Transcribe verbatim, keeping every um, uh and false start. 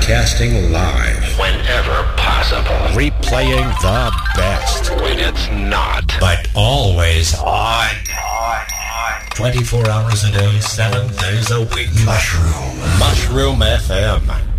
Broadcasting live. Whenever possible. Replaying the best. When it's not. But always on. twenty-four hours a day, seven days a week. Mushroom. Mushroom F M.